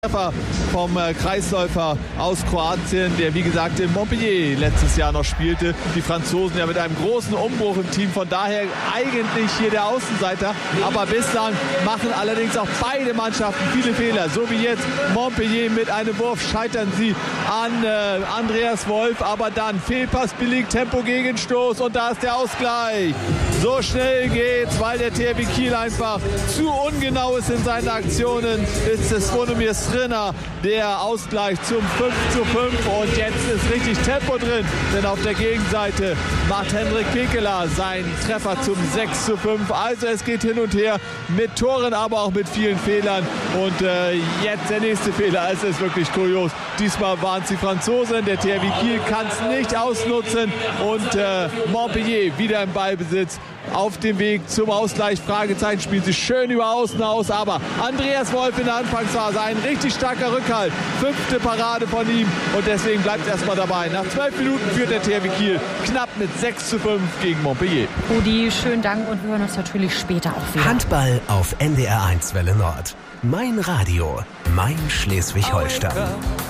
Treffer vom Kreisläufer aus Kroatien, der wie gesagt in Montpellier letztes Jahr noch spielte. Die Franzosen ja mit einem großen Umbruch im Team, von daher eigentlich hier der Außenseiter. Aber bislang machen allerdings auch beide Mannschaften viele Fehler. So wie jetzt Montpellier mit einem Wurf scheitern sie an Andreas Wolf, aber dann Fehlpass billig, Tempo-Gegenstoß und da ist der Ausgleich. So schnell geht's, weil der THW Kiel einfach zu ungenau ist in seinen Aktionen. Ist es Zvonimir Strina, der Ausgleich zum 5:5 und jetzt ist richtig Tempo drin, denn auf der Gegenseite macht Hendrik Pekeler seinen Treffer zum 6:5. Also es geht hin und her mit Toren, aber auch mit vielen Fehlern und jetzt der nächste Fehler. Es ist wirklich kurios. Diesmal waren es die Franzosen, der THW Kiel kann es nicht ausnutzen und Montpellier wieder im Ballbesitz. Auf dem Weg zum Ausgleich, Fragezeichen, spielt sich schön über außen aus, aber Andreas Wolf in der Anfangsphase, ein richtig starker Rückhalt, 5. Parade von ihm und deswegen bleibt es erstmal dabei. Nach 12 Minuten führt der THW Kiel knapp mit 6:5 gegen Montpellier. Rudi, schönen Dank und wir hören uns natürlich später auch wieder. Handball auf NDR 1 Welle Nord. Mein Radio, mein Schleswig-Holstein.